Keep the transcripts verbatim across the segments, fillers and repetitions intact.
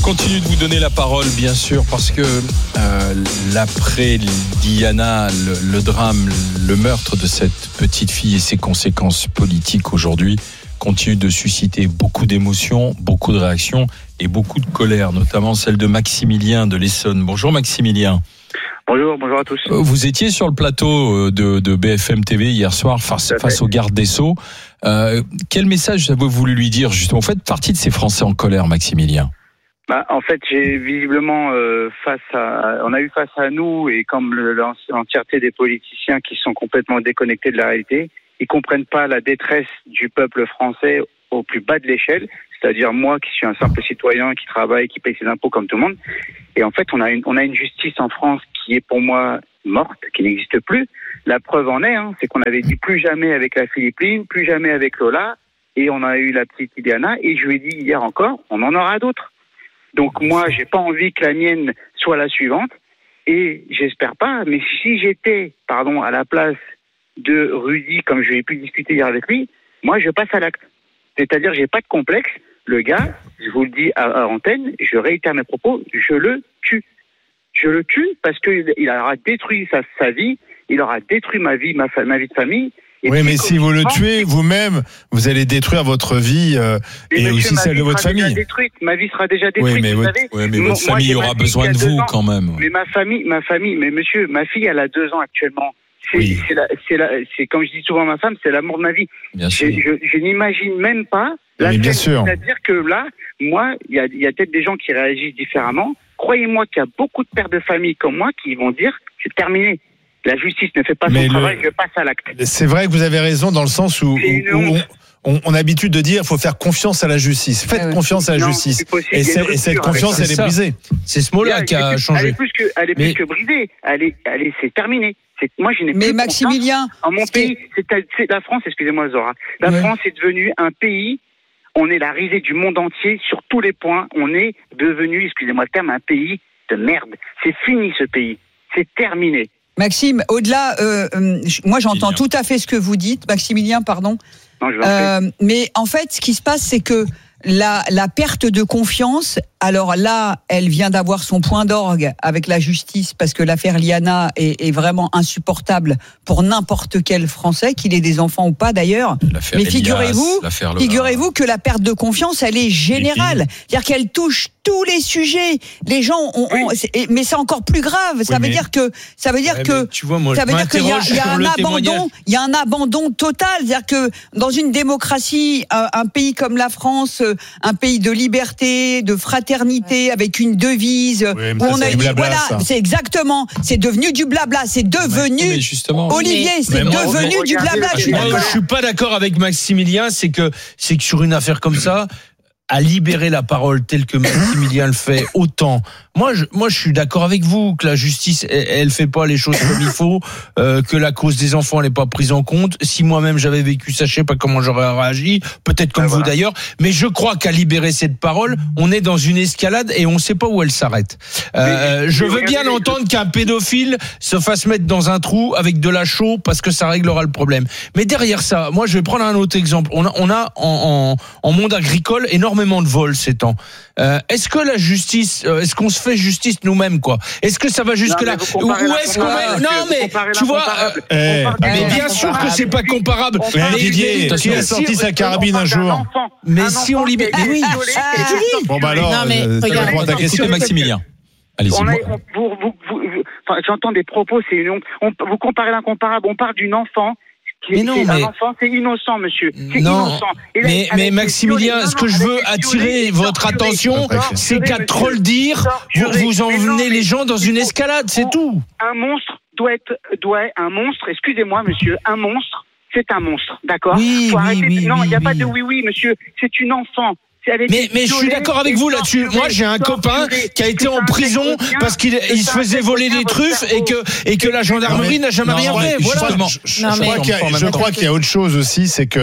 continue de vous donner la parole, bien sûr, parce que euh, l'après Diana, le, le drame, le meurtre de cette petite fille et ses conséquences politiques aujourd'hui continue de susciter beaucoup d'émotions, beaucoup de réactions et beaucoup de colère, notamment celle de Maximilien de l'Essonne. Bonjour Maximilien. Bonjour, bonjour à tous. Vous étiez sur le plateau de, de B F M T V hier soir face, face au garde des Sceaux. Euh, quel message avez-vous voulu lui dire justement ? Vous faites partie de ces Français en colère, Maximilien. Bah, en fait, j'ai visiblement euh, face à, on a eu face à nous et comme le, l'entièreté des politiciens qui sont complètement déconnectés de la réalité, ils comprennent pas la détresse du peuple français au plus bas de l'échelle, c'est-à-dire moi qui suis un simple citoyen qui travaille, qui paye ses impôts comme tout le monde. Et en fait, on a une, on a une justice en France qui est pour moi morte, qui n'existe plus. La preuve en est, hein, c'est qu'on avait dit plus jamais avec la Philippine, plus jamais avec Lola, et on a eu la petite Diana, et je lui ai dit hier encore, on en aura d'autres. Donc moi, j'ai pas envie que la mienne soit la suivante, et j'espère pas, mais si j'étais, pardon, à la place de Rudy, comme je l'ai pu discuter hier avec lui, moi je passe à l'acte. C'est-à-dire, j'ai pas de complexe. Le gars, je vous le dis à, à antenne, je réitère mes propos, je le tue. Je le tue parce qu'il il aura détruit sa, sa vie, il aura détruit ma vie, ma, ma vie de famille. Et oui, mais si vous le tuez, vous-même, vous allez détruire votre vie euh, et monsieur, aussi celle de votre famille. Détruite. Ma vie sera déjà détruite. Oui, mais, vous votre, savez. Oui, mais votre moi, famille aura besoin de vous quand même. Mais ma famille, ma famille, mais monsieur, ma fille, elle a deux ans actuellement. C'est, oui. c'est, la, c'est, la, c'est comme je dis souvent à ma femme, c'est l'amour de ma vie. Bien je, sûr. Je, je n'imagine même pas. La mais bien scène, sûr. C'est-à-dire que là, moi, il y a, y a peut-être des gens qui réagissent différemment. Croyez-moi qu'il y a beaucoup de pères de famille comme moi qui vont dire c'est terminé. La justice ne fait pas mais son le... travail, je passe à l'acte. C'est vrai que vous avez raison dans le sens où, où on, on, on a l'habitude de dire qu'il faut faire confiance à la justice. Faites ah ouais. confiance à la non, justice. Et, et cette confiance, elle est brisée. C'est ce mot-là qui a plus, changé. Elle est plus que, elle est plus mais... que brisée. Elle est, elle est, c'est terminé. C'est, moi, je n'ai mais plus Maximilien, en mon pays. C'est, c'est la France, excusez-moi Zora. La ouais. France est devenue un pays. On est la risée du monde entier sur tous les points. On est devenu, excusez-moi le terme, un pays de merde. C'est fini ce pays. C'est terminé. Maxime, au-delà, euh, euh, moi j'entends tout à fait ce que vous dites, Maximilien, pardon. Non, je euh, mais en fait, ce qui se passe, c'est que la, la perte de confiance, alors là, elle vient d'avoir son point d'orgue avec la justice, parce que l'affaire Liana est, est vraiment insupportable pour n'importe quel Français, qu'il ait des enfants ou pas d'ailleurs. L'affaire mais Elias, figurez-vous, l'affaire figurez-vous que la perte de confiance, elle est générale. C'est-à-dire qu'elle touche tous les sujets. Les gens ont, ont oui. c'est, mais c'est encore plus grave. Ça oui, veut dire que, ça veut dire ouais, que, tu vois, moi, ça veut dire qu'il y a, il y a un abandon, il y a un abandon total. C'est-à-dire que dans une démocratie, un, un pays comme la France, un pays de liberté, de fraternité, avec une devise, oui, où on ça, a c'est blabla, voilà, ça. c'est exactement, c'est devenu du blabla, c'est devenu, mais justement, Olivier, mais, c'est mais devenu moi, du blabla. Je suis, je suis pas d'accord avec Maximilien, c'est que, c'est que sur une affaire comme ça, à libérer la parole telle que Maximilien le fait, autant. Moi, je, moi, je suis d'accord avec vous que la justice, elle, elle fait pas les choses comme il faut, euh, que la cause des enfants n'est pas prise en compte. Si moi-même j'avais vécu ça, je sais pas comment j'aurais réagi, peut-être comme ah, vous voilà. d'ailleurs. Mais je crois qu'à libérer cette parole, on est dans une escalade et on sait pas où elle s'arrête. Euh, mais, je veux bien entendre qu'un pédophile se fasse mettre dans un trou avec de la chaux parce que ça réglera le problème. Mais derrière ça, moi, je vais prendre un autre exemple. On a, on a en, en, en monde agricole énormément de vols ces temps. Euh, est-ce que la justice, euh, est-ce qu'on se fait justice nous-mêmes, quoi? Est-ce que ça va jusque non, là? Ou est-ce qu'on met... Non, mais tu vois, euh, mais bien sûr que c'est pas comparable. Mais Didier, qui a sorti sa carabine un jour? Mais si on libère, oui. Bon bah alors, regarde ta question, Maximilien. Allez-y. On a, on, vous, vous, vous, enfin, j'entends des propos, c'est une honte. On, vous comparez l'incomparable. On parle d'une enfant. Mais non, c'est mais... un enfant, c'est innocent, monsieur. C'est non, innocent. Et là, mais, mais Maximilien, violée, ce que je veux attirer votre attention, c'est qu'à trop le dire, vous, vous emmenez les gens dans une escalade, c'est tout. Un monstre doit être, doit être un monstre. Excusez-moi, monsieur, un monstre, c'est un monstre, d'accord? Oui, Faut oui, arrêter. oui, non, il oui, n'y a oui. pas de oui, oui, monsieur. C'est une enfant. Mais, mais je suis d'accord avec vous là-dessus. Moi, j'ai un copain qui a été en prison parce qu'il il se faisait voler des truffes et que, et que la gendarmerie n'a jamais rien fait. Voilà. Je, je, je, je crois qu'il y a, je crois qu'il y a autre chose aussi, c'est que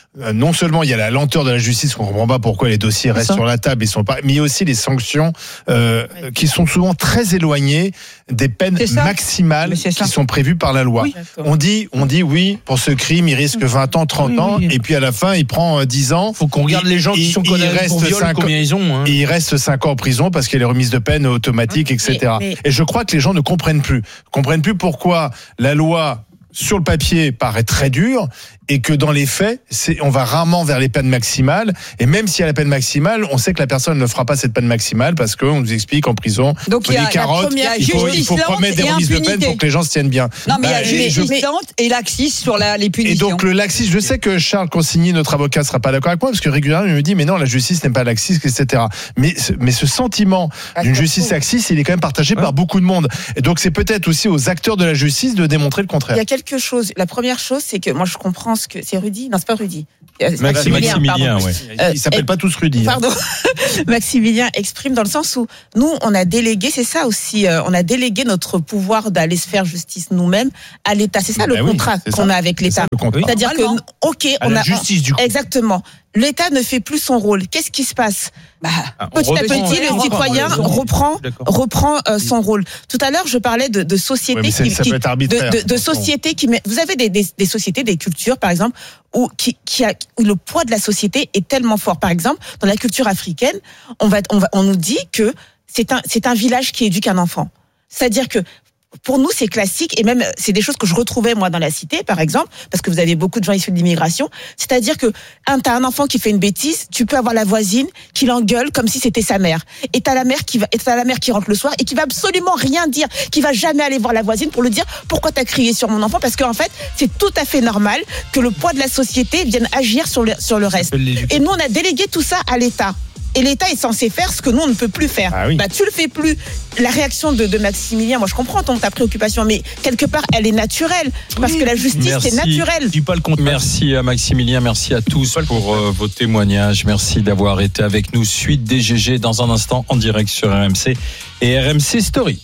euh, non seulement il y a la lenteur de la justice, qu'on comprend pas pourquoi les dossiers restent sur la table, ils sont pas, mais il y a aussi les sanctions euh, oui. qui sont souvent très éloignées des peines maximales qui sont prévues par la loi. Oui. On dit, on dit oui, pour ce crime, il risque vingt ans, trente oui, ans, oui. et puis à la fin, il prend dix ans. Faut qu'on regarde et, les gens qui sont condamnés pour viol, combien ils ont. Hein. Et il reste cinq ans en prison parce qu'il y a les remises de peine automatiques, et cetera. Mais, mais... Et je crois que les gens ne comprennent plus, comprennent plus pourquoi la loi sur le papier paraît très dure et que dans les faits, c'est, on va rarement vers les peines maximales. Et même s'il y a la peine maximale, on sait que la personne ne fera pas cette peine maximale parce qu'on nous explique en prison, donc il y a les carottes, il faut, il faut promettre des remises de peine pour que les gens se tiennent bien. Non, mais bah, il y a justice lente et laxisme sur la, les punitions. Et donc le laxisme, je sais que Charles Consigny, notre avocat, sera pas d'accord avec moi parce que régulièrement il me dit mais non, la justice n'est pas laxiste, et cetera. Mais mais ce sentiment d'une justice laxiste, il est quand même partagé ouais. par beaucoup de monde. Et donc c'est peut-être aussi aux acteurs de la justice de démontrer le contraire. Il y a quelque chose. La première chose, c'est que moi je comprends ce que c'est Rudy. Non, c'est pas Rudy. Maximilien, Maximilien ouais. euh, Ils s'appellent pas tous Rudy. Pardon. Hein. Maximilien exprime dans le sens où nous, on a délégué, c'est ça aussi, euh, on a délégué notre pouvoir d'aller se faire justice nous-mêmes à l'État. C'est ça bah le oui, contrat qu'on ça. a avec l'État. C'est C'est-à-dire que, ok, à on la a justice du coup. Exactement. L'État ne fait plus son rôle. Qu'est-ce qui se passe? Bah, ah, petit à petit, le citoyen reprend, reprend euh, son rôle. Tout à l'heure, je parlais de, de sociétés ouais, qui, qui de, de, de sociétés qui, vous avez des, des, des sociétés, des cultures, par exemple, où, qui, qui a, où le poids de la société est tellement fort. Par exemple, dans la culture africaine, on va, on va, on nous dit que c'est un, c'est un village qui éduque un enfant. C'est-à-dire que pour nous, c'est classique et même c'est des choses que je retrouvais moi dans la cité, par exemple, parce que vous avez beaucoup de gens issus de l'immigration. C'est-à-dire que un, t'as un enfant qui fait une bêtise, tu peux avoir la voisine qui l'engueule comme si c'était sa mère. Et t'as la mère qui va, et t'as la mère qui rentre le soir et qui va absolument rien dire, qui va jamais aller voir la voisine pour lui dire pourquoi t'as crié sur mon enfant, parce qu'en fait, c'est tout à fait normal que le poids de la société vienne agir sur le sur le reste. Et nous, on a délégué tout ça à l'État. Et l'État est censé faire ce que nous, on ne peut plus faire. Ah oui. Bah, tu le fais plus. La réaction de, de Maximilien, moi, je comprends ton, ta préoccupation, mais quelque part, elle est naturelle. Parce oui. que la justice, merci. c'est naturel. Je dis pas le contraire. Merci à Maximilien, merci à tous pour euh, vos témoignages. Merci d'avoir été avec nous. Suite des G G dans un instant en direct sur R M C et R M C Story.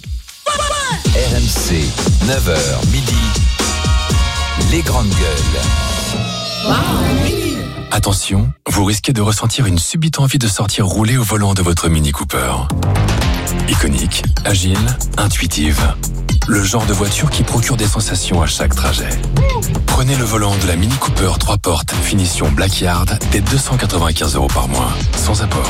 R M C, neuf heures, midi, les grandes gueules. Wow. Attention, vous risquez de ressentir une subite envie de sortir rouler au volant de votre Mini Cooper. Iconique, agile, intuitive. Le genre de voiture qui procure des sensations à chaque trajet. Prenez le volant de la Mini Cooper trois portes, finition Blackyard, dès deux cent quatre-vingt-quinze euros par mois, sans apport.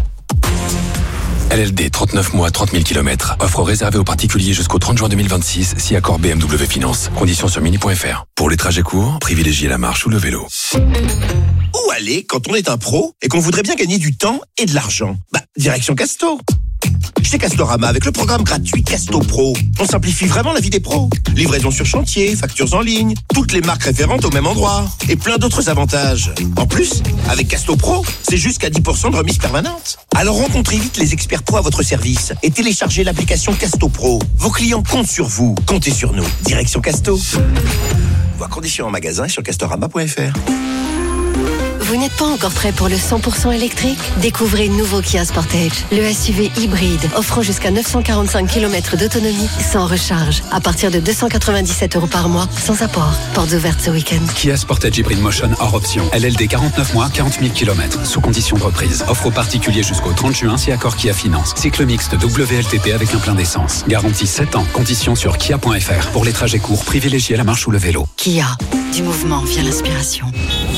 L L D, trente-neuf mois, trente mille kilomètres. Offre réservée aux particuliers jusqu'au trente juin deux mille vingt-six, si accord B M W Finance. Conditions sur mini point f r. Pour les trajets courts, privilégiez la marche ou le vélo. Où aller quand on est un pro et qu'on voudrait bien gagner du temps et de l'argent? Bah, direction Casto. Chez Castorama, avec le programme gratuit Casto Pro, on simplifie vraiment la vie des pros. Livraison sur chantier, factures en ligne, toutes les marques référentes au même endroit et plein d'autres avantages. En plus, avec Casto Pro, c'est jusqu'à dix pour cent de remise permanente. Alors rencontrez vite les experts pro à votre service et téléchargez l'application Casto Pro. Vos clients comptent sur vous, comptez sur nous. Direction Casto. Voir conditions en magasin et sur castorama point f r. Vous n'êtes pas encore prêt pour le cent pour cent électrique? Découvrez le nouveau Kia Sportage, le S U V hybride offrant jusqu'à neuf cent quarante-cinq kilomètres d'autonomie sans recharge, à partir de deux cent quatre-vingt-dix-sept euros par mois, sans apport. Portes ouvertes ce week-end. Kia Sportage Hybrid Motion hors option. L L D quarante-neuf mois, quarante mille kilomètres, sous condition de reprise. Offre aux particuliers jusqu'au trente juin, si accord Kia Finance. Cycle mixte W L T P avec un plein d'essence. Garantie sept ans. Conditions sur kia point f r. Pour les trajets courts, privilégiez la marche ou le vélo. Kia. Du mouvement vient l'inspiration.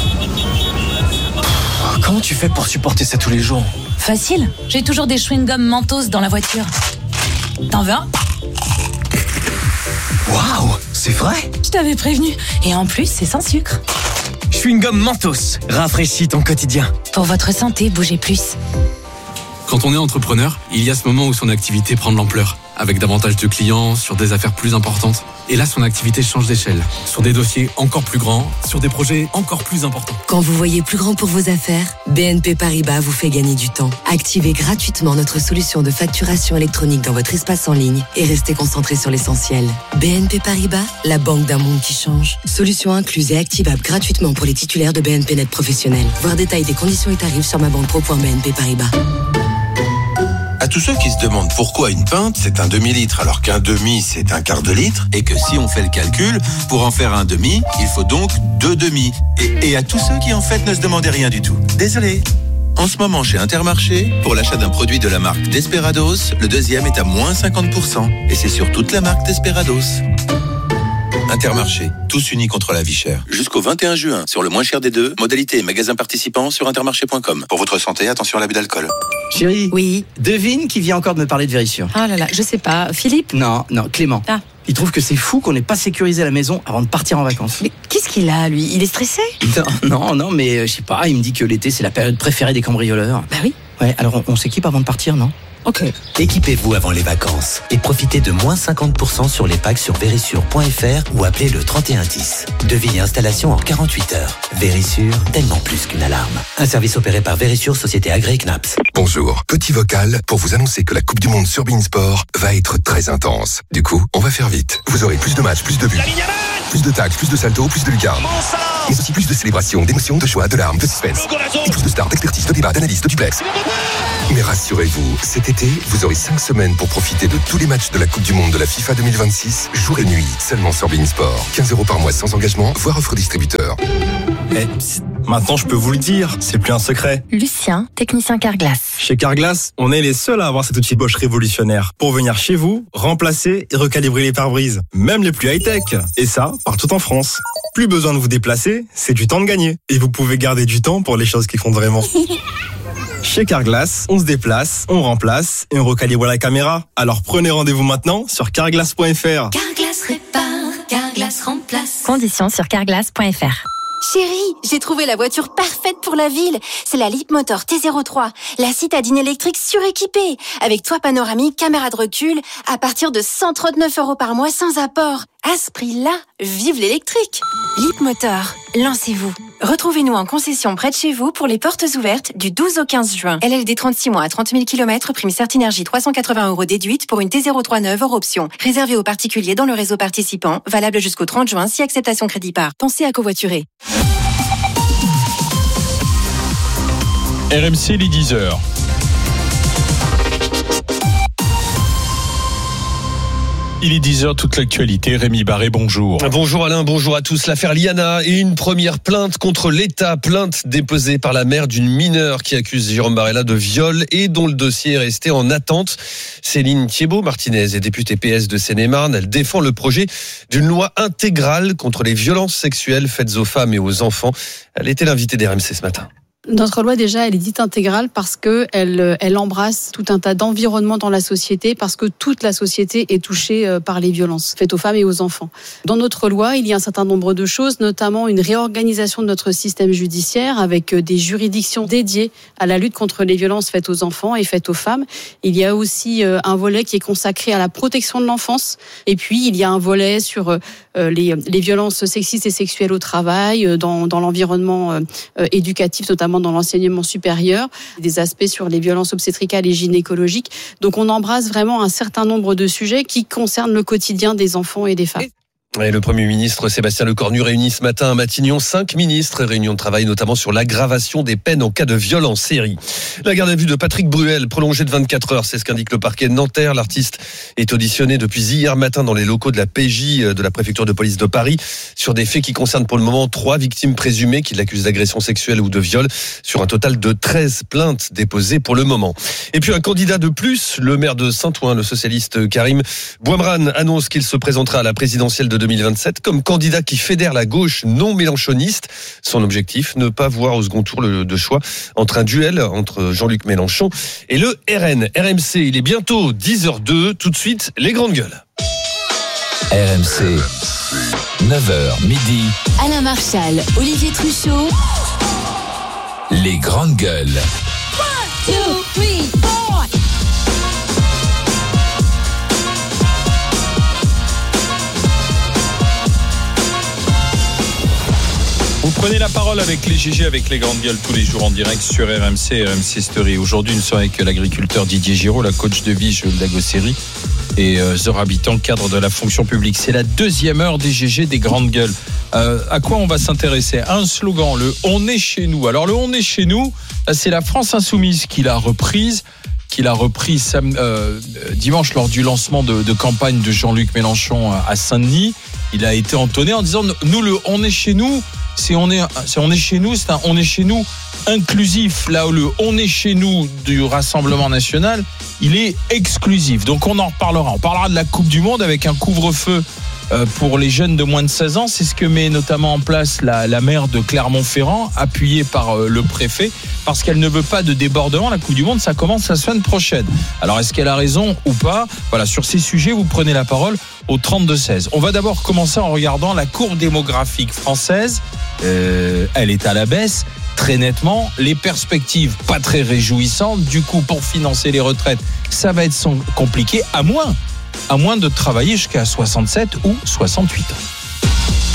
Comment tu fais pour supporter ça tous les jours? Facile, j'ai toujours des chewing-gums Mentos dans la voiture. T'en veux un? Waouh, c'est vrai? Je t'avais prévenu. Et en plus, c'est sans sucre. Chewing-gum Mentos, rafraîchis ton quotidien. Pour votre santé, bougez plus. Quand on est entrepreneur, il y a ce moment où son activité prend de l'ampleur, avec davantage de clients, sur des affaires plus importantes. Et là, son activité change d'échelle, sur des dossiers encore plus grands, sur des projets encore plus importants. Quand vous voyez plus grand pour vos affaires, B N P Paribas vous fait gagner du temps. Activez gratuitement notre solution de facturation électronique dans votre espace en ligne et restez concentré sur l'essentiel. B N P Paribas, la banque d'un monde qui change. Solution incluse et activable gratuitement pour les titulaires de B N P Net professionnels. Voir détail des conditions et tarifs sur ma banque pro point b n p paribas. À tous ceux qui se demandent pourquoi une pinte, c'est un demi-litre, alors qu'un demi, c'est un quart de litre, et que si on fait le calcul, pour en faire un demi, il faut donc deux demi. Et, et à tous ceux qui, en fait, ne se demandaient rien du tout. Désolé. En ce moment, chez Intermarché, pour l'achat d'un produit de la marque Desperados, le deuxième est à moins cinquante pour cent. Et c'est sur toute la marque Desperados. Intermarché, tous unis contre la vie chère. Jusqu'au vingt et un juin, sur le moins cher des deux, modalité et magasins participants sur intermarché point com. Pour votre santé, attention à l'abus d'alcool. Chérie. Oui. Devine qui vient encore de me parler de Vérissure. Ah là là, je sais pas. Philippe? Non, non, Clément. Ah. Il trouve que c'est fou qu'on n'ait pas sécurisé la maison avant de partir en vacances. Mais qu'est-ce qu'il a, lui? Il est stressé? Non, non, non, mais je sais pas, il me dit que l'été, c'est la période préférée des cambrioleurs. Bah oui. Ouais, alors on, on s'équipe avant de partir, non? Ok. Équipez-vous avant les vacances et profitez de moins cinquante pour cent sur les packs sur vérissure point f r ou appelez le trente et un dix. Devis et installation en quarante-huit heures. Vérissure, tellement plus qu'une alarme. Un service opéré par Vérissure, société agréée C N A P S. Bonjour, petit vocal pour vous annoncer que la Coupe du Monde sur beIN Sport va être très intense. Du coup, on va faire vite. Vous aurez plus de matchs, plus de buts, plus de tacles, plus de saltos, plus de lucarnes. Mais aussi plus de célébrations, d'émotions, de choix, de larmes, de suspense. Et plus de stars, d'expertise, de débats, d'analyse, de duplex. Mais rassurez-vous, cet été, vous aurez cinq semaines pour profiter de tous les matchs de la Coupe du Monde de la FIFA deux mille vingt-six, jour et nuit, seulement sur beIN Sport. quinze euros par mois sans engagement, voire offre distributeur. Eh, psst, maintenant je peux vous le dire, c'est plus un secret. Lucien, technicien Carglass. Chez Carglass, on est les seuls à avoir cet outil Bosch révolutionnaire pour venir chez vous, remplacer et recalibrer les pare-brises, même les plus high-tech. Et ça, partout en France. Plus besoin de vous déplacer, c'est du temps de gagner. Et vous pouvez garder du temps pour les choses qui comptent vraiment. Chez Carglass, on se déplace, on remplace et on recalibre la caméra. Alors prenez rendez-vous maintenant sur carglass point f r. Carglass répare, Carglass remplace. Conditions sur carglass point f r. Chérie, j'ai trouvé la voiture parfaite pour la ville. C'est la Leapmotor T zéro trois, la citadine électrique suréquipée, avec toit panoramique, caméra de recul, à partir de cent trente-neuf euros par mois sans apport. À ce prix-là, vive l'électrique. Leapmotor, lancez-vous. Retrouvez-nous en concession près de chez vous pour les portes ouvertes du douze au quinze juin. L L D trente-six mois à trente mille kilomètres, prime Certinergie trois cent quatre-vingts euros déduite pour une T zéro trois neuve hors option. Réservé aux particuliers dans le réseau participant, valable jusqu'au trente juin si acceptation crédit par. Pensez à covoiturer. R M C, les dix heures. Il est dix heures, toute l'actualité. Rémi Barré, bonjour. Bonjour Alain, bonjour à tous. L'affaire Liana et une première plainte contre l'État. Plainte déposée par la mère d'une mineure qui accuse Jérôme Barella de viol et dont le dossier est resté en attente. Céline Thiébaut-Martinez est députée P S de Seine-et-Marne. Elle défend le projet d'une loi intégrale contre les violences sexuelles faites aux femmes et aux enfants. Elle était l'invitée d'R M C ce matin. Notre loi, déjà, elle est dite intégrale parce que elle, elle embrasse tout un tas d'environnements dans la société, parce que toute la société est touchée par les violences faites aux femmes et aux enfants. Dans notre loi, il y a un certain nombre de choses, notamment une réorganisation de notre système judiciaire avec des juridictions dédiées à la lutte contre les violences faites aux enfants et faites aux femmes. Il y a aussi un volet qui est consacré à la protection de l'enfance. Et puis, il y a un volet sur les, les violences sexistes et sexuelles au travail, dans, dans l'environnement éducatif, notamment dans l'enseignement supérieur, des aspects sur les violences obstétricales et gynécologiques. Donc on embrasse vraiment un certain nombre de sujets qui concernent le quotidien des enfants et des femmes. Et le Premier ministre Sébastien Lecornu réunit ce matin à Matignon cinq ministres, réunion de travail notamment sur l'aggravation des peines en cas de viol en série. La garde à vue de Patrick Bruel, prolongée de vingt-quatre heures, c'est ce qu'indique le parquet de Nanterre. L'artiste est auditionné depuis hier matin dans les locaux de la P J de la préfecture de police de Paris sur des faits qui concernent pour le moment trois victimes présumées qui l'accusent d'agression sexuelle ou de viol, sur un total de treize plaintes déposées pour le moment. Et puis un candidat de plus, le maire de Saint-Ouen, le socialiste Karim Bouamrane, annonce qu'il se présentera à la présidentielle de deux mille vingt-sept comme candidat qui fédère la gauche non mélenchoniste. Son objectif, ne pas voir au second tour le de choix entre un duel entre Jean-Luc Mélenchon et le R N. R M C, il est bientôt dix heures deux. Tout de suite, les grandes gueules. R M C, neuf heures midi. Alain Marchal, Olivier Truchot. Les grandes gueules. one, two, three, four. Vous prenez la parole avec les G G, avec les grandes gueules tous les jours en direct sur R M C, R M C Story. Aujourd'hui, nous sommes avec l'agriculteur Didier Giraud, la coach de vie Jules Lagosséry et Zora Habitant, cadre de la fonction publique. C'est la deuxième heure des G G, des grandes gueules. Euh, à quoi on va s'intéresser? Un slogan, le « On est chez nous ». Alors le « On est chez nous », c'est la France Insoumise qui l'a reprise. qu'il a repris sam- euh, dimanche lors du lancement de, de campagne de Jean-Luc Mélenchon à Saint-Denis. Il a été entonné en disant nous le on est chez nous, c'est on est c'est on est chez nous, c'est un on est chez nous inclusif. Là où le on est chez nous du Rassemblement national, il est exclusif. Donc on en reparlera. On parlera de la Coupe du Monde avec un couvre-feu pour les jeunes de moins de seize ans. C'est ce que met notamment en place la, la maire de Clermont-Ferrand, appuyée par le préfet, parce qu'elle ne veut pas de débordement. La Coupe du Monde, ça commence la semaine prochaine. Alors, est-ce qu'elle a raison ou pas ? Voilà, sur ces sujets, vous prenez la parole au trente-deux seize. On va d'abord commencer en regardant la courbe démographique française. Euh, elle est à la baisse, très nettement. Les perspectives, pas très réjouissantes. Du coup, pour financer les retraites, ça va être compliqué, à moins à moins de travailler jusqu'à soixante-sept ou soixante-huit ans.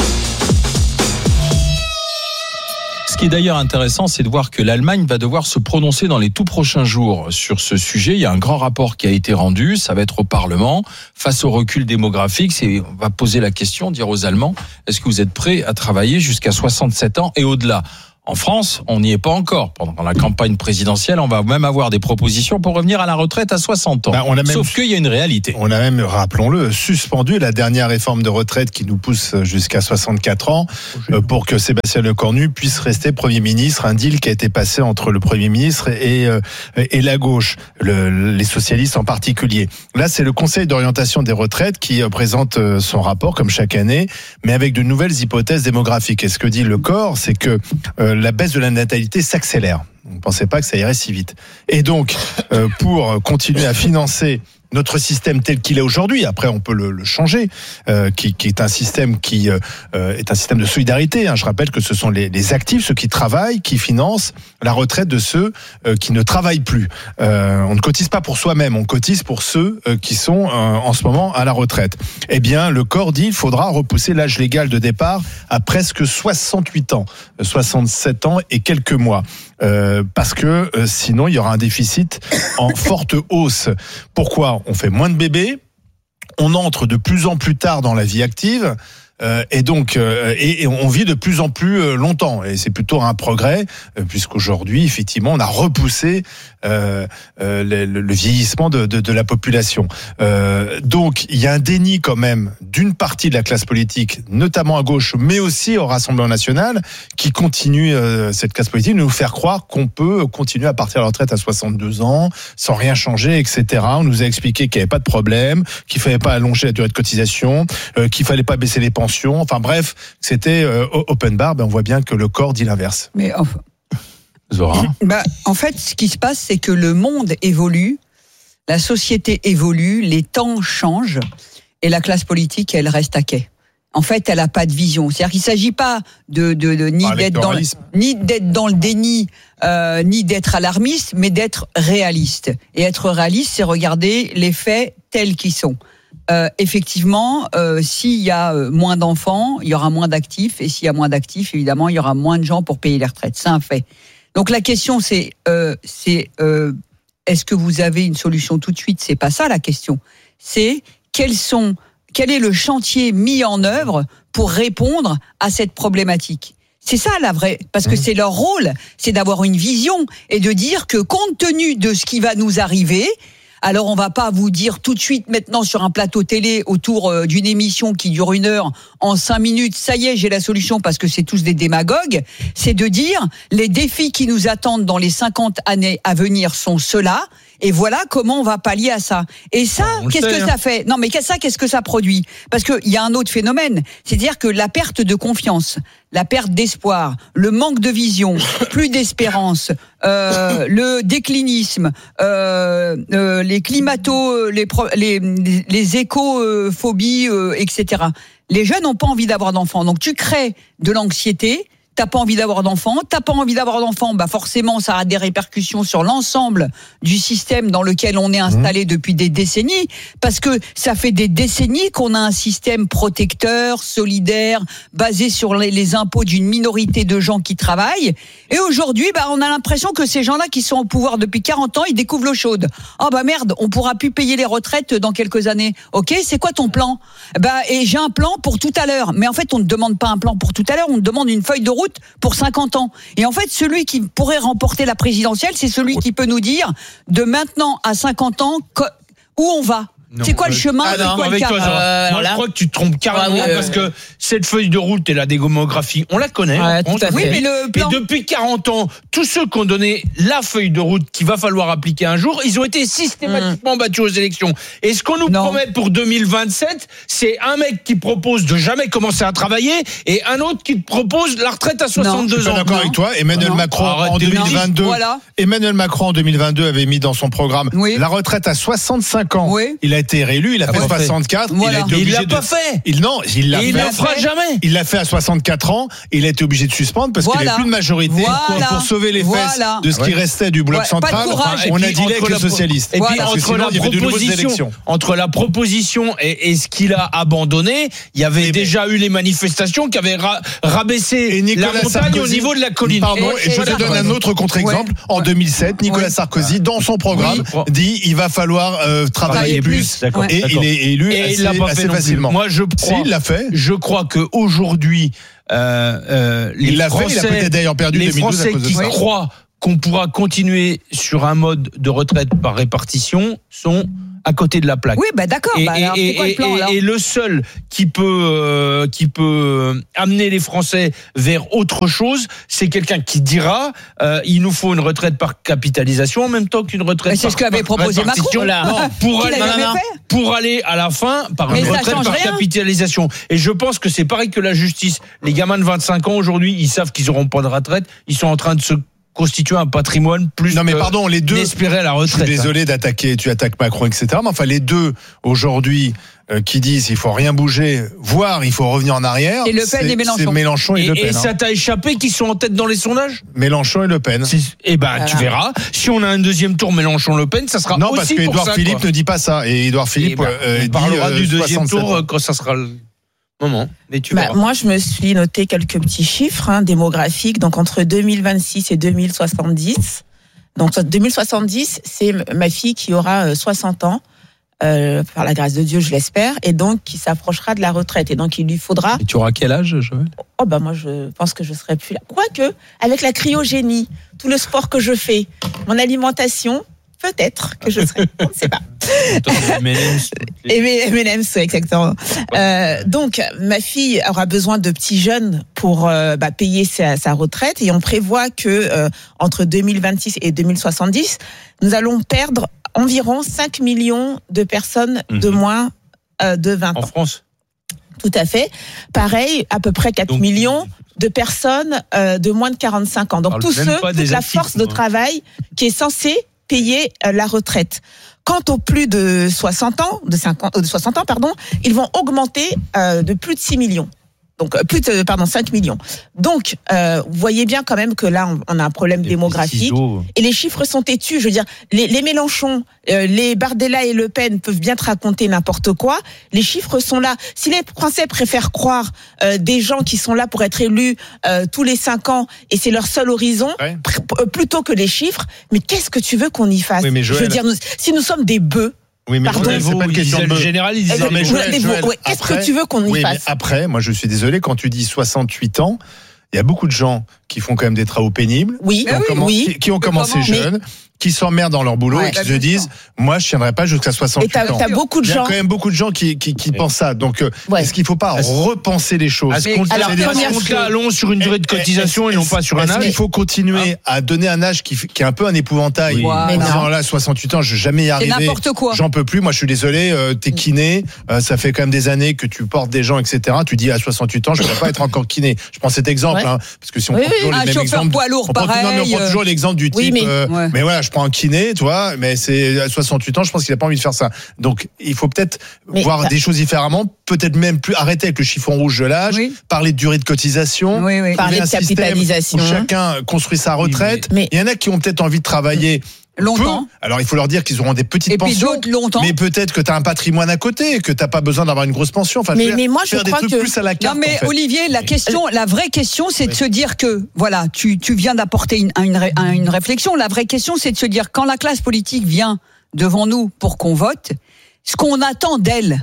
Ce qui est d'ailleurs intéressant, c'est de voir que l'Allemagne va devoir se prononcer dans les tout prochains jours sur ce sujet. Il y a un grand rapport qui a été rendu, ça va être au Parlement. Face au recul démographique, c'est, on va poser la question, dire aux Allemands, est-ce que vous êtes prêts à travailler jusqu'à soixante-sept ans et au-delà ? En France, on n'y est pas encore. Pendant la campagne présidentielle, on va même avoir des propositions pour revenir à la retraite à soixante ans. Ben, on a même, sauf qu'il y a une réalité. On a même, rappelons-le, suspendu la dernière réforme de retraite qui nous pousse jusqu'à soixante-quatre ans euh, pour que Sébastien Lecornu puisse rester Premier ministre. Un deal qui a été passé entre le Premier ministre et, euh, et la gauche, le, les socialistes en particulier. Là, c'est le Conseil d'orientation des retraites qui euh, présente euh, son rapport, comme chaque année, mais avec de nouvelles hypothèses démographiques. Et ce que dit le corps, c'est que euh, la baisse de la natalité s'accélère. On ne pensait pas que ça irait si vite. Et donc, euh, pour continuer à financer notre système tel qu'il est aujourd'hui, après on peut le, le changer, euh, qui, qui est un système qui euh, est un système de solidarité. Hein. Je rappelle que ce sont les, les actifs, ceux qui travaillent, qui financent la retraite de ceux euh, qui ne travaillent plus. Euh, on ne cotise pas pour soi-même, on cotise pour ceux euh, qui sont euh, en ce moment à la retraite. Eh bien, le corps dit qu'il faudra repousser l'âge légal de départ à presque soixante-huit ans, soixante-sept ans et quelques mois. Euh, parce que euh, sinon il y aura un déficit en forte hausse. Pourquoi ? On fait moins de bébés, on entre de plus en plus tard dans la vie active. Euh, et donc, euh, et, et on vit de plus en plus euh, longtemps, et c'est plutôt un progrès, euh, puisqu'aujourd'hui, effectivement, on a repoussé euh, euh, le, le vieillissement de, de, de la population. Euh, donc, il y a un déni quand même d'une partie de la classe politique, notamment à gauche, mais aussi au Rassemblement national, qui continue euh, cette classe politique de nous faire croire qu'on peut continuer à partir à la retraite à soixante-deux ans, sans rien changer, et cetera. On nous a expliqué qu'il n'y avait pas de problème, qu'il fallait pas allonger la durée de cotisation, euh, qu'il fallait pas baisser les pensions. Enfin bref, c'était euh, open bar. Ben on voit bien que le corps dit l'inverse. Mais enfin, Zora. Bah, en fait, ce qui se passe, c'est que le monde évolue, la société évolue, les temps changent, et la classe politique, elle reste à quai. En fait, elle n'a pas de vision. C'est-à-dire qu'il ne s'agit pas de, de, de ni d'être dans, ni d'être dans le déni, euh, ni d'être alarmiste, mais d'être réaliste. Et être réaliste, c'est regarder les faits tels qu'ils sont. Euh, effectivement, euh, s'il y a moins d'enfants, il y aura moins d'actifs, et s'il y a moins d'actifs, évidemment, il y aura moins de gens pour payer les retraites. C'est un fait. Donc la question, c'est, euh, c'est euh, est-ce que vous avez une solution tout de suite ? C'est pas ça la question. C'est quels sont, quel est le chantier mis en œuvre pour répondre à cette problématique ? C'est ça la vraie, parce que c'est leur rôle, c'est d'avoir une vision et de dire que compte tenu de ce qui va nous arriver. Alors, on va pas vous dire tout de suite, maintenant, sur un plateau télé, autour d'une émission qui dure une heure, en cinq minutes, ça y est, j'ai la solution, parce que c'est tous des démagogues. C'est de dire, les défis qui nous attendent dans les cinquante années à venir sont ceux-là, et voilà comment on va pallier à ça. Et ça, on qu'est-ce que hein. ça fait ? Non, mais ça, qu'est-ce que ça produit ? Parce qu'il y a un autre phénomène, c'est-à-dire que la perte de confiance, la perte d'espoir, le manque de vision, plus d'espérance, euh, le déclinisme, euh, euh, les climato, les, les, les écophobies, euh, et cetera. Les jeunes n'ont pas envie d'avoir d'enfants. Donc tu crées de l'anxiété. T'as pas envie d'avoir d'enfants, t'as pas envie d'avoir d'enfants, bah forcément ça a des répercussions sur l'ensemble du système dans lequel on est installé mmh. depuis des décennies, parce que ça fait des décennies qu'on a un système protecteur, solidaire, basé sur les, les impôts d'une minorité de gens qui travaillent, et aujourd'hui bah on a l'impression que ces gens-là qui sont au pouvoir depuis quarante ans, ils découvrent l'eau chaude. Oh bah merde, on pourra plus payer les retraites dans quelques années. Ok, c'est quoi ton plan ? Bah et j'ai un plan pour tout à l'heure, mais en fait on ne demande pas un plan pour tout à l'heure, on demande une feuille de route route pour cinquante ans. Et en fait, celui qui pourrait remporter la présidentielle, c'est celui qui peut nous dire de maintenant à cinquante ans où on va. Non, c'est quoi le chemin ah c'est non, quoi avec le toi, euh, Moi, là. je crois que tu te trompes carrément ah, oui, parce euh, que cette feuille de route et la démographie, on la connaît. Ouais, on tout à fait. Oui, mais le plan... Et depuis quarante ans, tous ceux qui ont donné la feuille de route qu'il va falloir appliquer un jour, ils ont été systématiquement mmh. battus aux élections. Et ce qu'on nous non. promet pour deux mille vingt-sept, c'est un mec qui propose de jamais commencer à travailler et un autre qui propose la retraite à soixante-deux non, ans. Je suis d'accord avec toi. Emmanuel non. Macron Arrête en deux mille vingt-deux, voilà. Emmanuel Macron en deux mille vingt-deux avait mis dans son programme oui. la retraite à soixante-cinq ans. Oui. Il a été réélu, il a ah fait soixante-quatre, voilà. il a été obligé il l'a de... pas fait. Il non, il l'a et fait. Il le fera jamais. Il l'a fait à soixante-quatre ans, il a été obligé de suspendre parce voilà. qu'il n'y avait plus de majorité voilà. pour sauver les voilà. fesses de ce qui restait du bloc ouais. central. On a dit avec les socialistes. Et puis entre la proposition, entre la proposition et, et ce qu'il a abandonné, il y avait et déjà mais... eu les manifestations qui avaient ra- rabaissé la montagne Sarkozy, au niveau de la colline. Pardon, et, et, et je te donne un autre contre-exemple. Ouais. En deux mille sept, Nicolas Sarkozy, dans son programme, dit il va falloir travailler plus. Et il est élu et il l'a pas fait facilement. Moi, je crois, si, il l'a fait. Je crois qu'aujourd'hui, euh, euh, les il l'a Français, fait, il a peut-être d'ailleurs perdu les deux mille douze Français à cause de qui ça. croient qu'on pourra continuer sur un mode de retraite par répartition sont à côté de la plaque. Oui, bah d'accord. Et, bah alors, et, c'est quoi le plan, et, là et le seul qui peut euh, qui peut amener les Français vers autre chose, c'est quelqu'un qui dira euh, il nous faut une retraite par capitalisation en même temps qu'une retraite. Mais c'est par, ce qu'avait proposé Macron. Là. Non, pour aller pour aller à la fin par Mais une retraite par rien. capitalisation. Et je pense que c'est pareil que la justice. Les gamins de vingt-cinq ans aujourd'hui, ils savent qu'ils n'auront pas de retraite. Ils sont en train de se constituer un patrimoine plus non mais pardon les deux d'espérer à la retraite. Je suis désolé d'attaquer, tu attaques Macron etc, mais enfin les deux aujourd'hui euh, qui disent il faut rien bouger, voire il faut revenir en arrière, et Le Pen et Mélenchon, c'est Mélenchon et, et Le Pen. Et ça hein. t'a échappé qu'ils sont en tête dans les sondages? Mélenchon et Le Pen. Et ben voilà. Tu verras, si on a un deuxième tour Mélenchon-Le Pen, ça sera non, aussi parce que pour Édouard ça, Philippe quoi. ne dit pas ça et Édouard Philippe ben, euh, on dit parlera euh, du deuxième tour ans. quand ça sera le moment. Mais tu bah, moi, je me suis noté quelques petits chiffres hein, démographiques. Donc, entre deux mille vingt-six et deux mille soixante-dix. Donc, deux mille soixante-dix, c'est ma fille qui aura soixante ans, euh, par la grâce de Dieu, je l'espère, et donc qui s'approchera de la retraite. Et donc, il lui faudra... Et tu auras quel âge, Joël ? Oh, bah moi, je pense que je serai plus là. Quoique, avec la cryogénie, tout le sport que je fais, mon alimentation... Peut-être que je serai, on ne sait pas. Et M and M's, exactement. Euh, donc, ma fille aura besoin de petits jeunes pour euh, bah, payer sa, sa retraite, et on prévoit que euh, entre deux mille vingt-six et deux mille soixante-dix, nous allons perdre environ cinq millions de personnes mmh. de moins euh, de vingt ans. En France. Tout à fait. Pareil, à peu près quatre donc, millions de personnes euh, de moins de quarante-cinq ans. Donc tous ceux, toute la force de travail qui est censée payer la retraite. Quant aux plus de soixante ans, de cinquante, de soixante ans, pardon, ils vont augmenter euh, de plus de six millions. Donc plus de pardon cinq millions. Donc euh, vous voyez bien quand même que là on, on a un problème les démographique et les chiffres sont têtus. Je veux dire les, les Mélenchon, euh, les Bardella et Le Pen peuvent bien te raconter n'importe quoi. Les chiffres sont là. Si les Français préfèrent croire euh, des gens qui sont là pour être élus euh, tous les cinq ans et c'est leur seul horizon ouais. pr- plutôt que les chiffres, mais qu'est-ce que tu veux qu'on y fasse? Oui, Joël... Je veux dire nous, si nous sommes des bœufs. Oui, mais Pardon, c'est pas une question de général, ils disent non, mais Joël, Joël, ouais, qu'est-ce après, que tu veux qu'on y oui, fasse? Mais après, moi je suis désolé, quand tu dis soixante-huit ans, il y a beaucoup de gens qui font quand même des travaux pénibles, oui, qui, ont oui, commencé, oui. qui, qui ont commencé mais... jeunes, qui s'emmerdent dans leur boulot ouais, et qui se disent moi je tiendrai pas jusqu'à soixante-huit et t'as, ans. T'as beaucoup de gens. Il y a quand même beaucoup de gens qui qui, qui pensent ça. Donc ouais. Est-ce qu'il faut pas repenser les choses? À ce compte-là, allons sur une durée de cotisation et non pas sur un âge. Il faut continuer à donner un âge qui qui est un peu un épouvantail. En disant là soixante-huit ans, je vais jamais y arriver. C'est n'importe quoi. J'en peux plus. Moi je suis désolé. T'es kiné, ça fait quand même des années que tu portes des gens, et cetera. Tu dis à soixante-huit ans, je ne vais pas être encore kiné. Je prends cet exemple parce que si on prend toujours les mêmes exemples, poids lourd, pareil. On prend toujours l'exemple du type. Mais voilà, je prends un kiné, tu vois. Mais c'est à soixante-huit ans, je pense qu'il n'a pas envie de faire ça. Donc, il faut peut-être mais voir bah, des choses différemment, peut-être même plus arrêter avec le chiffon rouge de l'âge, oui. parler de durée de cotisation, oui, oui. parler de capitalisation. Où chacun construit sa retraite. Oui, mais... Il y en a qui ont peut-être envie de travailler. Longtemps. Peu. Alors il faut leur dire qu'ils auront des petites et pensions. Puis d'autres longtemps. Mais peut-être que tu as un patrimoine à côté, que tu n'as pas besoin d'avoir une grosse pension. Enfin, mais, faire, mais moi je faire crois des trucs que plus à la carte. Non mais en fait. Olivier, la question, la vraie question, c'est de oui. se dire que voilà, tu tu viens d'apporter une, une une réflexion. La vraie question, c'est de se dire quand la classe politique vient devant nous pour qu'on vote, ce qu'on attend d'elle.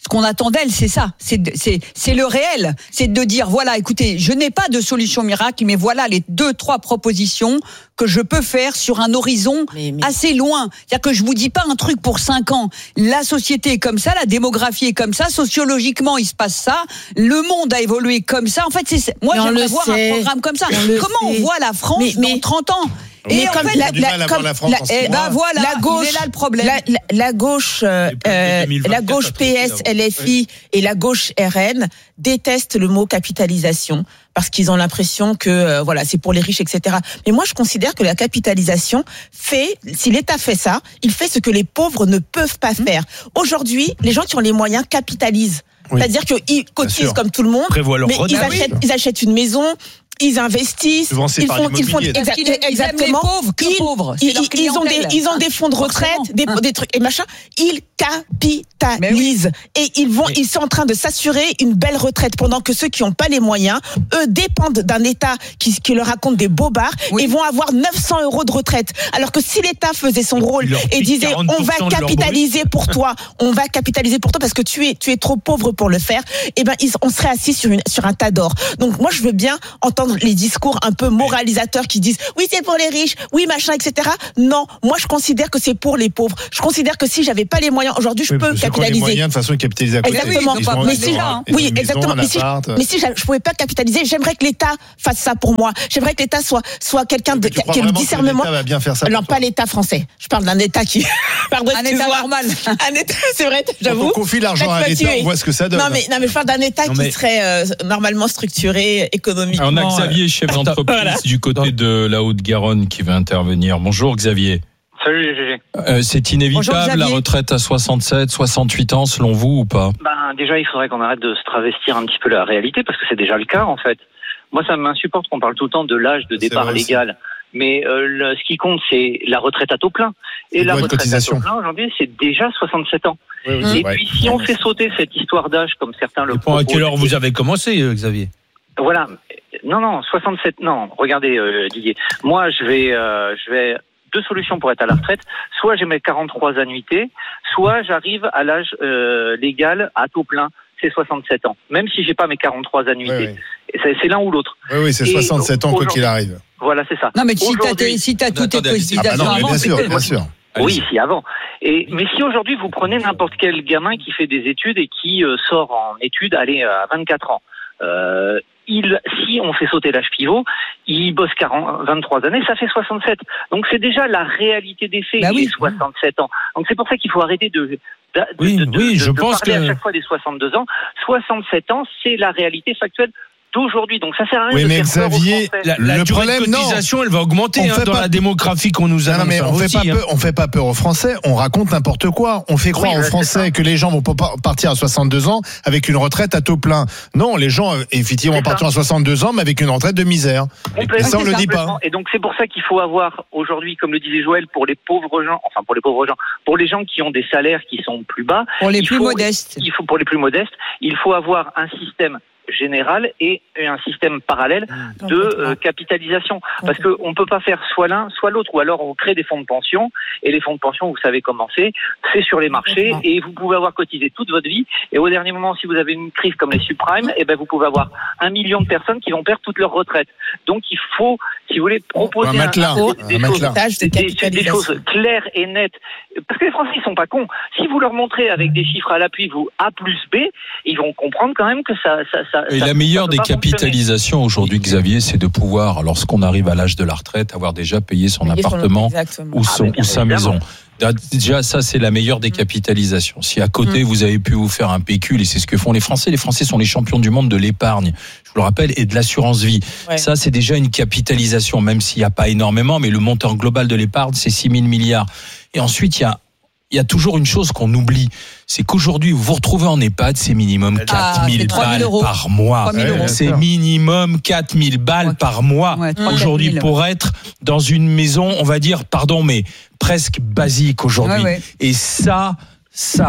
Ce qu'on attend d'elle, c'est ça, c'est, c'est, c'est le réel, c'est de dire, voilà, écoutez, je n'ai pas de solution miracle, mais voilà les deux, trois propositions que je peux faire sur un horizon mais, mais... assez loin. C'est-à-dire que je vous dis pas un truc pour cinq ans. La société est comme ça, la démographie est comme ça, sociologiquement, il se passe ça, le monde a évolué comme ça. En fait, c'est, moi, mais j'aimerais voir sait. un programme comme ça. On Comment on voit la France mais, mais... dans trente ans? Et en fait, la, la, comme, la, France la, eh ben voilà, la gauche, là le problème. La, la, la gauche, euh, la gauche P S, L F I et la gauche R N détestent le mot capitalisation parce qu'ils ont l'impression que euh, voilà, c'est pour les riches, et cetera. Mais moi, je considère que la capitalisation fait, si l'État fait ça, il fait ce que les pauvres ne peuvent pas faire. Aujourd'hui, les gens qui ont les moyens capitalisent. Oui. C'est-à-dire qu'ils cotisent comme tout le monde, mais ils achètent, ils achètent une maison. Ils investissent, ils font, ils font exa- exactement. Ils, pauvres, que pauvres, ils, ils, ils ont des, ils ont des fonds de retraite, des, hein. des trucs et machin. Ils capitalisent oui. et ils vont, oui. ils sont en train de s'assurer une belle retraite pendant que ceux qui n'ont pas les moyens, eux dépendent d'un État qui, qui leur raconte des bobards oui. et vont avoir neuf cents euros de retraite. Alors que si l'État faisait son rôle et disait on va capitaliser pour toi, on va capitaliser pour toi parce que tu es, tu es trop pauvre pour le faire, et ben ils, on serait assis sur une, sur un tas d'or. Donc moi je veux bien entendre les discours un peu moralisateurs qui disent oui c'est pour les riches, oui machin, et cetera. Non, moi je considère que c'est pour les pauvres. Je considère que si j'avais pas les moyens aujourd'hui, je oui, peux capitaliser. Les moyens de façon de capitaliser à côté. Exactement. Ils ont, mais ils si, ont, hein. oui, exactement. Mais si, mais si je pouvais pas capitaliser, j'aimerais que l'État fasse ça pour moi. J'aimerais que l'État soit soit quelqu'un de qui ait le discernement. Que l'État va bien faire ça. Non, pas l'État français. Je parle d'un État qui pardon, un État normal. Un État, c'est vrai, j'avoue. On confie l'argent à l'État, on voit ce que ça donne. Non mais non mais je parle d'un État qui serait normalement structuré économiquement. On a Xavier, chef d'entreprise. Voilà. Du côté de la Haute-Garonne qui va intervenir. Bonjour Xavier. Salut Gégé. Euh, c'est inévitable Bonjour, la retraite à soixante-sept, soixante-huit ans selon vous ou pas? Ben déjà il faudrait qu'on arrête de se travestir un petit peu la réalité parce que c'est déjà le cas en fait. Moi ça m'insupporte qu'on parle tout le temps de l'âge de départ légal. Mais euh, le, ce qui compte c'est la retraite à taux plein. Et la retraite à taux plein aujourd'hui c'est déjà soixante-sept ans. Oui, oui, Et ouais. puis si on fait sauter cette histoire d'âge comme certains le proposent. À quelle heure vous avez commencé Xavier? Voilà. Non, non, soixante-sept, non. Regardez, euh, Didier. Moi, je vais, euh, je vais, deux solutions pour être à la retraite. Soit j'ai mes quarante-trois annuités, soit j'arrive à l'âge, euh, légal, à taux plein. C'est soixante-sept ans. Même si j'ai pas mes quarante-trois annuités. Oui, oui. C'est, c'est l'un ou l'autre. Oui, oui, c'est soixante-sept ans, quoi qu'il arrive. Voilà, c'est ça. Non, mais si t'as, si t'as toutes tes cotisations ah bah avant, bien sûr, bien sûr. Oui, si avant. Et mais si aujourd'hui vous prenez n'importe quel gamin qui fait des études et qui euh, sort en études, allez, à vingt-quatre ans. Euh, il, si on fait sauter l'âge pivot, il bosse quarante, vingt-trois années, ça fait soixante-sept. Donc c'est déjà la réalité des faits, bah oui. soixante-sept ans. Donc c'est pour ça qu'il faut arrêter de, de, oui, de, de, oui, de, je de pense parler que... à chaque fois des soixante-deux ans. soixante-sept ans, c'est la réalité factuelle d'aujourd'hui. Donc ça sert à rien oui, de mais faire Xavier, peur aux la, la le durée problème, de cotisation, non. elle va augmenter hein, dans pas... la démographie qu'on nous a. Non, mais on fait aussi, pas hein. peur, on fait pas peur aux Français. On raconte n'importe quoi. On fait croire oui, aux Français que les gens vont pas partir à soixante-deux ans avec une retraite à taux plein. Non, les gens effectivement partiront à soixante-deux ans, mais avec une retraite de misère. Et ça, on le dit pas. Et donc c'est pour ça qu'il faut avoir aujourd'hui, comme le disait Joël, pour les pauvres gens, enfin pour les pauvres gens, pour les gens qui ont des salaires qui sont plus bas, pour les plus faut, modestes, il faut pour les plus modestes, il faut avoir un système général et un système parallèle de euh, capitalisation. Parce que on peut pas faire soit l'un, soit l'autre. Ou alors on crée des fonds de pension, et les fonds de pension, vous savez comment c'est, c'est sur les marchés, et vous pouvez avoir cotisé toute votre vie, et au dernier moment, si vous avez une crise comme les subprimes, et ben vous pouvez avoir un million de personnes qui vont perdre toute leur retraite. Donc il faut, si vous voulez, proposer un matelas, un, un, des, un choses, de des, des choses claires et nettes. Parce que les Français, ils sont pas cons. Si vous leur montrez avec des chiffres à l'appui, vous A plus B, ils vont comprendre quand même que ça... ça, ça Et ça, la meilleure des capitalisations aujourd'hui, Xavier, c'est de pouvoir, lorsqu'on arrive à l'âge de la retraite, avoir déjà payé son payer appartement son, ou, son, ah, ou sa maison. Déjà, ça, c'est la meilleure des capitalisations. Si à côté, mmh. vous avez pu vous faire un pécule, et c'est ce que font les Français. Les Français sont les champions du monde de l'épargne, je vous le rappelle, et de l'assurance vie. Ouais. Ça, c'est déjà une capitalisation, même s'il n'y a pas énormément, mais le montant global de l'épargne, c'est six mille milliards. Et ensuite, il y a Il y a toujours une chose qu'on oublie, c'est qu'aujourd'hui, vous vous retrouvez en EHPAD, c'est minimum quatre mille ah, balles euros. Par mois. Ouais, c'est minimum quatre mille balles ouais. par mois. Ouais, aujourd'hui, pour être dans une maison, on va dire, pardon, mais presque basique aujourd'hui. Ouais, ouais. Et ça, ça,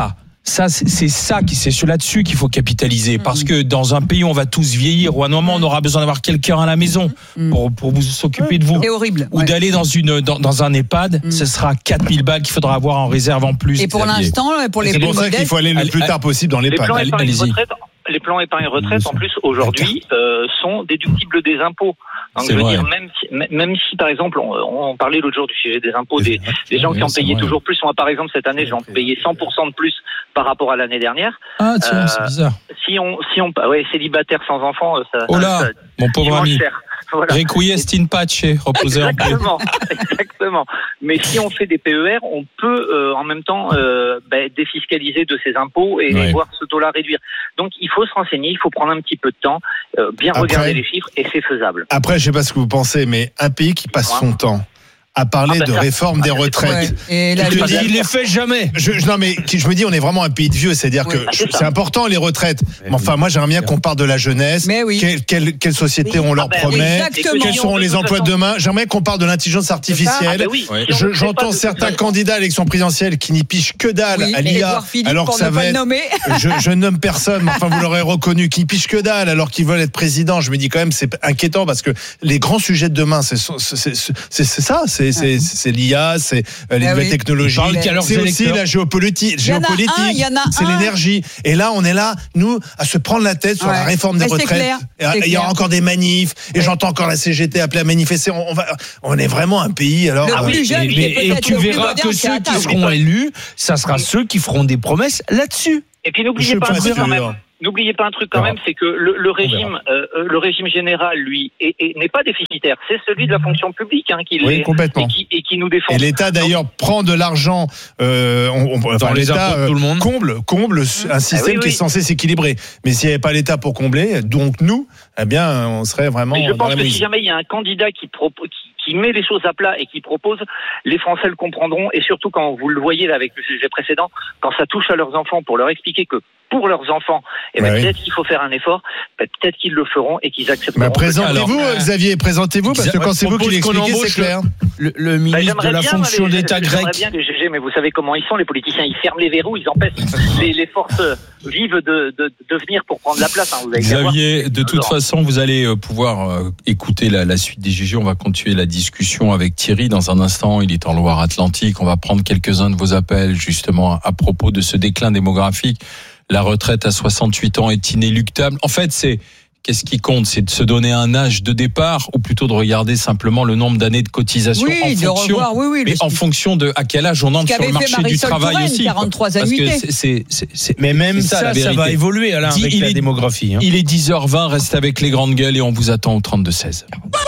Ça, c'est, c'est ça qui, c'est là-dessus qu'il faut capitaliser. Mmh. Parce que dans un pays où on va tous vieillir, ou à un moment on aura besoin d'avoir quelqu'un à la maison mmh. pour, pour vous s'occuper de vous. C'est horrible. Ou ouais. d'aller dans une, dans, dans un EHPAD, mmh. ce sera quatre mille balles qu'il faudra avoir en réserve en plus. Et pour l'instant, pour les c'est plus pour ça qu'il faut aller le plus tard possible dans l'EHPAD. Les plans épargne retraite, les plans épargne retraite, en plus, aujourd'hui, euh, sont déductibles des impôts. Donc, c'est je veux vrai. dire, même si, même si, par exemple, on, on parlait l'autre jour du sujet des impôts, des, des gens qui ont payé toujours plus. Moi, par exemple, cette année, j'ai payé cent pour cent de plus par rapport à l'année dernière. Ah, tiens, euh, c'est bizarre. Si on, si on, ouais, célibataire sans enfant, ça, oh là, ça, mon pauvre ami. Cher. Voilà. Requiesce in pace, reposer en paix. Exactement, exactement. Mais si on fait des P E R, on peut euh, en même temps euh, bah, défiscaliser de ses impôts et ouais. voir ce taux-là réduire. Donc il faut se renseigner, il faut prendre un petit peu de temps, euh, bien après, regarder les chiffres et c'est faisable. Après, je sais pas ce que vous pensez, mais un pays qui passe son temps à parler ah ben de ça, réforme des retraites. Ouais. Et là, dis, il les fait jamais. Je, je, non mais je me dis, on est vraiment un pays de vieux, c'est-à-dire ouais. que c'est, c'est important les retraites. Mais enfin, moi j'aimerais bien qu'on parle de la jeunesse. Mais oui. Quelle, quelle, quelle société oui. on leur ah ben promet oui, quels seront les emplois de demain. J'aimerais qu'on parle de l'intelligence artificielle. Ah ben oui. ouais. je, j'entends certains candidats à l'élection présidentielle qui n'y pichent que dalle oui. à l'I A, alors que ça va être. je, je nomme personne, mais enfin vous l'aurez reconnu, qui n'y pichent que dalle alors qu'ils veulent être président. Je me dis quand même c'est inquiétant parce que les grands sujets de demain, c'est c'est c'est ça, c'est c'est c'est l'I A, c'est les ah nouvelles oui. technologies, c'est aussi la géopolitique, géopolitique un, c'est un. l'énergie. Et là, on est là, nous, à se prendre la tête sur ouais. la réforme des Mais retraites. Et il y aura encore des manifs, et ouais. j'entends encore la C G T appeler à manifester. On, on, va, on est vraiment un pays. Alors, ah oui, jeune, et, et, et tu verras que ceux qui seront élus, ça sera ceux qui feront des promesses là-dessus. Et puis n'oubliez pas un truc quand même. N'oubliez pas un truc quand même, c'est que le, le régime, euh, le régime général, lui, est, est, n'est pas déficitaire. C'est celui de la fonction publique hein, qui, oui, complètement. Et, qui, et qui nous défend. Et l'État d'ailleurs Donc, prend de l'argent. Euh, on, on, enfin, l'État euh, tout le monde. comble, comble mmh. un système ah oui, oui. qui est censé s'équilibrer. Mais s'il n'y avait pas l'État pour combler, donc nous, eh bien, on serait vraiment. Mais je dans pense la que mise. si jamais il y a un candidat qui propose. Qui, qui met les choses à plat et qui propose, les Français le comprendront. Et surtout quand vous le voyez là avec le sujet précédent, quand ça touche à leurs enfants, pour leur expliquer que pour leurs enfants, eh ben, ouais. peut-être qu'il faut faire un effort, peut-être qu'ils le feront et qu'ils accepteront. Bah, présentez-vous, alors, Xavier, présentez-vous, parce que quand c'est vous qui l'expliquez, c'est clair. Le, le ministre bah, de la bien, fonction mais, d'État grec. Bien que G G, mais vous savez comment ils sont, les politiciens, ils ferment les verrous, ils empêchent les, les forces vives de, de, de venir pour prendre la place. Hein, vous allez Xavier, voir, de toute façon, vous allez pouvoir euh, écouter la, la suite des G G. On va continuer la discussion avec Thierry dans un instant. Il est en Loire-Atlantique. On va prendre quelques-uns de vos appels, justement, à propos de ce déclin démographique. La retraite à soixante-huit ans est inéluctable. En fait, c'est qu'est-ce qui compte, c'est de se donner un âge de départ ou plutôt de regarder simplement le nombre d'années de cotisation oui, en de fonction, revoir, oui, oui, mais en fonction de à quel âge on entre sur le marché du travail Touraine, aussi. quarante-trois annuités. C'est, c'est, c'est, c'est, mais même ça, ça, ça va évoluer Alain, avec il la est, démographie. Hein. Il est dix heures vingt, reste avec les grandes gueules et on vous attend au trente-deux seize.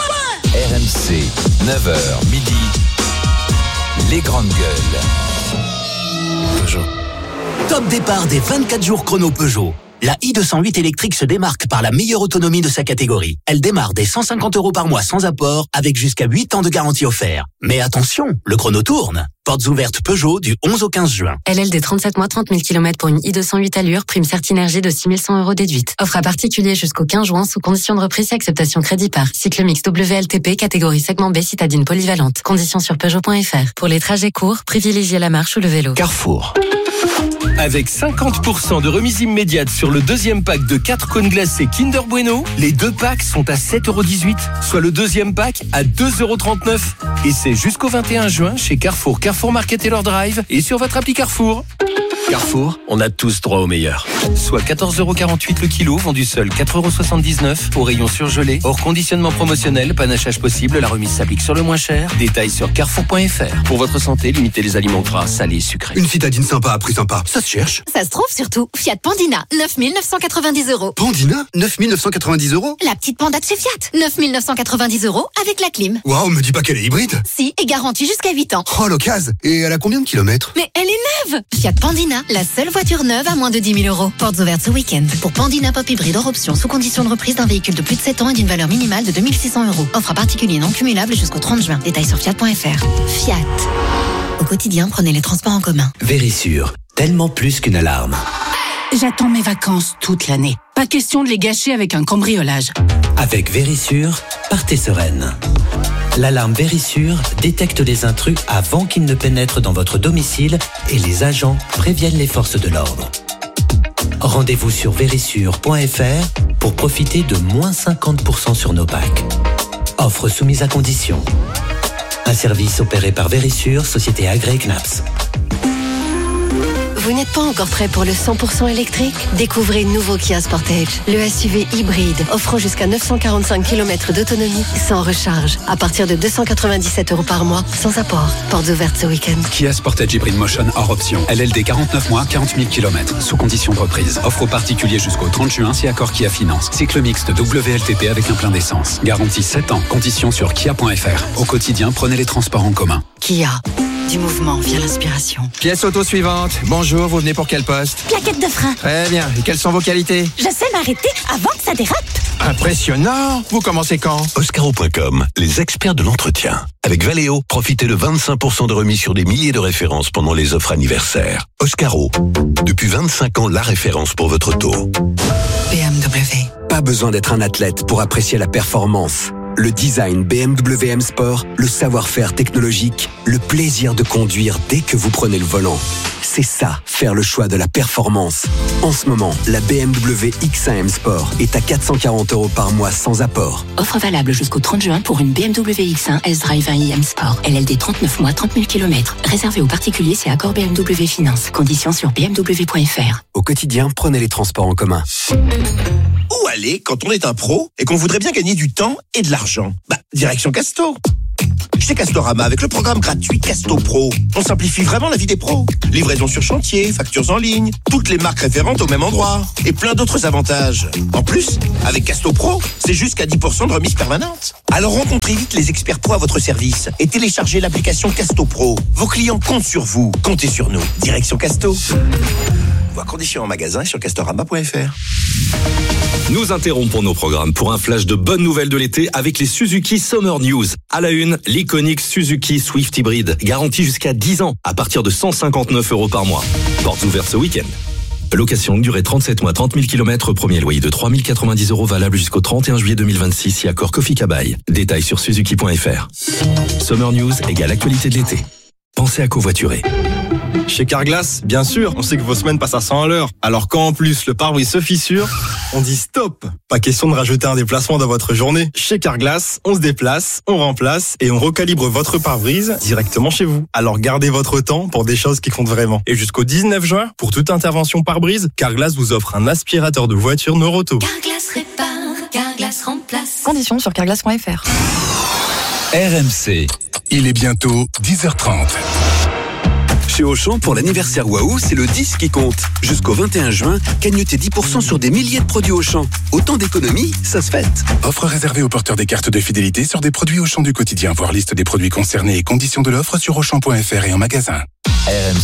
R M C, neuf heures midi, les grandes gueules. Peugeot. Top départ des vingt-quatre jours chrono Peugeot. La i deux cent huit électrique se démarque par la meilleure autonomie de sa catégorie. Elle démarre dès cent cinquante euros par mois sans apport, avec jusqu'à huit ans de garantie offerte. Mais attention, le chrono tourne. Portes ouvertes Peugeot du onze au quinze juin. L L D trente-sept mois, trente mille kilomètres pour une i deux cent huit allure, prime Certinergie de six mille cent euros déduite. Offre à particulier jusqu'au quinze juin sous condition de reprise et acceptation crédit par. Cycle mix W L T P, catégorie segment B, citadine polyvalente. Conditions sur Peugeot point F R. Pour les trajets courts, privilégiez la marche ou le vélo. Carrefour. Avec cinquante pour cent de remise immédiate sur le deuxième pack de quatre cônes glacés Kinder Bueno, les deux packs sont à sept euros dix-huit, soit le deuxième pack à deux euros trente-neuf. Et c'est jusqu'au vingt et un juin chez Carrefour, Carrefour Market et leur Drive et sur votre appli Carrefour. Carrefour, on a tous droit au meilleur. Soit quatorze euros quarante-huit le kilo, vendu seul quatre euros soixante-dix-neuf, au rayon surgelé, hors conditionnement promotionnel, panachage possible, la remise s'applique sur le moins cher. Détails sur carrefour point F R. Pour votre santé, limitez les aliments gras, salés et sucrés. Une citadine sympa à prix sympa, ça se cherche. Ça se trouve surtout. Fiat Pandina, neuf mille neuf cent quatre-vingt-dix euros. Pandina, neuf mille neuf cent quatre-vingt-dix euros. La petite panda de chez Fiat, neuf mille neuf cent quatre-vingt-dix euros avec la clim. Waouh, me dis pas qu'elle est hybride. Si, et garantie jusqu'à huit ans. Oh, l'occasion. Et elle a combien de kilomètres? Mais elle est neuve. Fiat Pandina, la seule voiture neuve à moins de dix mille euros. Portes ouvertes ce week-end. Pour Pandina Pop Hybride hors option, sous condition de reprise d'un véhicule de plus de sept ans et d'une valeur minimale de deux mille six cents euros. Offre à particulier non cumulable jusqu'au trente juin. Détails sur fiat point F R. Fiat. Au quotidien, prenez les transports en commun. Vérissure, tellement plus qu'une alarme. J'attends mes vacances toute l'année. Pas question de les gâcher avec un cambriolage. Avec Vérissure, partez sereine. L'alarme Vérissure détecte les intrus avant qu'ils ne pénètrent dans votre domicile et les agents préviennent les forces de l'ordre. Rendez-vous sur vérissure point f r pour profiter de moins cinquante pour cent sur nos packs. Offre soumise à condition. Un service opéré par Vérissure, société agréée C N A P S. Vous n'êtes pas encore prêt pour le cent pour cent électrique? Découvrez le nouveau Kia Sportage, le S U V hybride offrant jusqu'à neuf cent quarante-cinq kilomètres d'autonomie sans recharge, à partir de deux cent quatre-vingt-dix-sept euros par mois, sans apport. Portes ouvertes ce week-end. Kia Sportage Hybrid Motion hors option. L L D quarante-neuf mois, quarante mille kilomètres, sous condition de reprise. Offre aux particuliers jusqu'au trente juin si accord Kia Finance. Cycle mixte W L T P avec un plein d'essence. Garantie sept ans. Conditions sur kia point f r. Au quotidien, prenez les transports en commun. Kia. Du mouvement via l'inspiration. Pièce auto suivante. Bonjour, vous venez pour quel poste? Plaquette de frein. Très bien. Et quelles sont vos qualités? Je sais m'arrêter avant que ça dérape. Impressionnant. Vous commencez quand? Oscaro point com, les experts de l'entretien. Avec Valeo, profitez de vingt-cinq pour cent de remise sur des milliers de références pendant les offres anniversaires. Oscaro, depuis vingt-cinq ans, la référence pour votre auto. B M W. Pas besoin d'être un athlète pour apprécier la performance. Le design B M W M Sport, le savoir-faire technologique, le plaisir de conduire dès que vous prenez le volant. C'est ça, faire le choix de la performance. En ce moment, la B M W X un M Sport est à quatre cent quarante euros par mois sans apport. Offre valable jusqu'au trente juin pour une B M W X un S-Drive un i M Sport. L L D trente-neuf mois, trente mille kilomètres. Réservé aux particuliers, c'est accord B M W Finance. Conditions sur b m w point f r. Au quotidien, prenez les transports en commun. Où aller quand on est un pro et qu'on voudrait bien gagner du temps et de l'argent? Bah, direction Casto. Chez Castorama, avec le programme gratuit Casto Pro, on simplifie vraiment la vie des pros. Livraison sur chantier, factures en ligne, toutes les marques référentes au même endroit et plein d'autres avantages. En plus, avec Casto Pro, c'est jusqu'à dix pour cent de remise permanente. Alors rencontrez vite les experts pro à votre service et téléchargez l'application Casto Pro. Vos clients comptent sur vous, comptez sur nous. Direction Casto. Voir conditions en magasin sur castorama point f r. Nous interrompons nos programmes pour un flash de bonnes nouvelles de l'été avec les Suzuki Summer News. À la une, l'iconique Suzuki Swift Hybrid, garantie jusqu'à dix ans, à partir de cent cinquante-neuf euros par mois. Portes ouvertes ce week-end. Location durée trente-sept mois, trente mille kilomètres, premier loyer de trois mille quatre-vingt-dix euros valable jusqu'au trente et un juillet deux mille vingt-six, si accord Kofi Kabai. Détails sur suzuki point f r. Summer News égale actualité de l'été. Pensez à covoiturer. Chez Carglass, bien sûr, on sait que vos semaines passent à cent à l'heure. Alors quand en plus le pare-brise se fissure, on dit stop. Pas question de rajouter un déplacement dans votre journée. Chez Carglass, on se déplace, on remplace et on recalibre votre pare-brise directement chez vous. Alors gardez votre temps pour des choses qui comptent vraiment. Et jusqu'au dix-neuf juin, pour toute intervention pare-brise, Carglass vous offre un aspirateur de voiture Neuroto. Carglass répare, Carglass remplace. Conditions sur carglass point f r. R M C. Il est bientôt dix heures trente. Chez Auchan, pour l'anniversaire Waouh, c'est le dix qui compte. Jusqu'au vingt et un juin, cagnottez dix pour cent sur des milliers de produits Auchan. Autant d'économies, ça se fête. Offre réservée aux porteurs des cartes de fidélité sur des produits Auchan du quotidien. Voir liste des produits concernés et conditions de l'offre sur auchan point f r et en magasin.